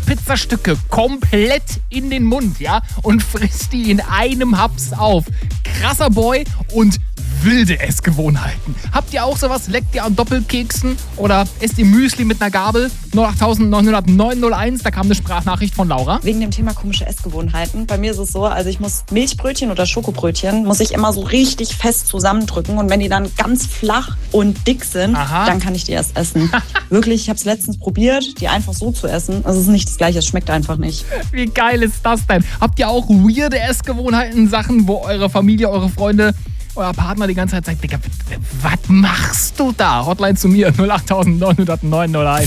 Pizzastücke komplett in den Mund, ja, und frisst die in einem Haps auf. Krasser Boy und wilde Essgewohnheiten. Habt ihr auch sowas? Leckt ihr an Doppelkeksen oder esst ihr Müsli mit einer Gabel? 08900 da kam eine Sprachnachricht von Laura. Wegen dem Thema komische Essgewohnheiten. Bei mir ist es so, also ich muss Milchbrötchen oder Schokobrötchen, muss ich immer so richtig fest zusammendrücken. Und wenn die dann ganz flach und dick sind, dann kann ich die erst essen. Wirklich, ich habe es letztens probiert, die einfach so zu essen. Es ist nicht das Gleiche, es schmeckt einfach nicht. Wie geil ist das denn? Habt ihr auch weirde Essgewohnheiten, Sachen, wo eure Familie, eure Freunde, euer Partner die ganze Zeit sagt, Digga, was machst du da? Hotline zu mir, 08900 901.